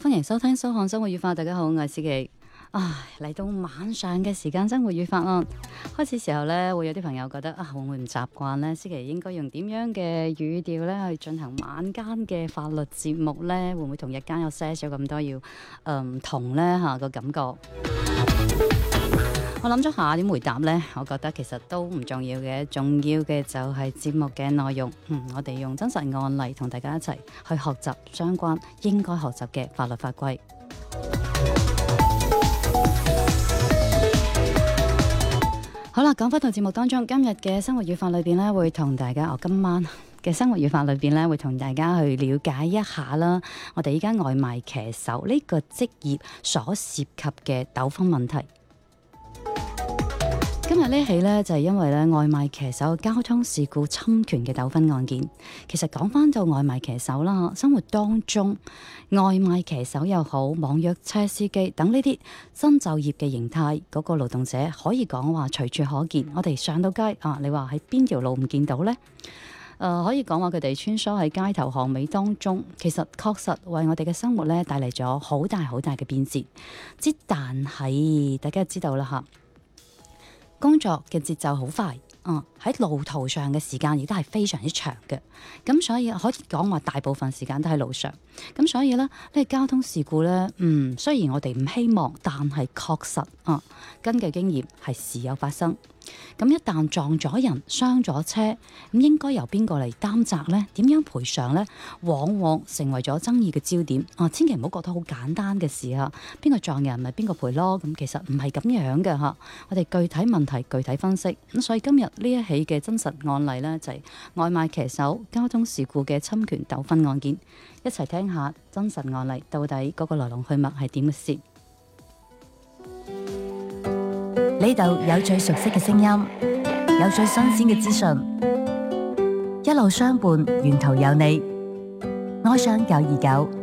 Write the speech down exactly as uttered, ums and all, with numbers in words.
歡迎收聽收看生活與法，大家好，我係思琪。唉，嚟到晚上嘅時間，生活與法案開始時候咧，會有啲朋友覺得啊，會唔會唔習慣咧？思琪應該用點樣嘅語調咧去進行晚間嘅法律節目咧？會唔會同日間有些少咁多要誒唔、呃、同咧嚇個感覺？我諗咗下點回答呢？我覺得其實都唔重要嘅，重要嘅就係節目嘅內容。嗯，我哋用真實案例同大家一齊去學習相關應該學習嘅法律法規。好啦，講翻到節目當中，今日嘅生活與法裏邊咧，會同大家，我今晚嘅生活與法裏邊咧，會同大家去了解一下啦。我哋依家外賣騎手呢個職業所涉及嘅糾紛問題。今日呢起呢，就係因為咧外賣騎手交通事故侵權嘅糾紛案件。其實講翻到外賣騎手啦，生活當中外賣騎手又好，網約車司機等呢啲新就業嘅形態，嗰個勞動者可以講話隨處可見。我哋上到街啊，你話喺邊條路唔見到呢？誒、呃，可以講話佢哋穿梭喺街頭巷尾當中，其實確實為我哋嘅生活咧帶嚟咗好大好大嘅便捷。之但係大家知道啦嚇。工作嘅節奏好快，嗯，喺路途上嘅時間亦都係非常之長嘅，咁所以可以講話大部分時間都喺路上，咁所以咧呢個交通事故咧，嗯，雖然我哋唔希望，但係確實，啊、嗯，根據經驗係時有發生。咁一旦撞咗人、傷咗車，咁應該由邊個嚟擔責呢？點樣賠償呢？往往成為咗爭議嘅焦點。啊，千祈唔好覺得好簡單嘅事啊！邊個撞人咪邊個賠咯？咁其實唔係咁樣嘅嚇。我哋具體問題具體分析。咁所以今日呢一起嘅真實案例呢，就係外賣騎手交通事故嘅侵權糾紛案件。一齊聽下真實案例，到底嗰個來龍去脈係點嘅事？ 呢度有最熟悉嘅聲音，有最新鮮嘅資訊，一路相伴，沿途有你。愛上九二九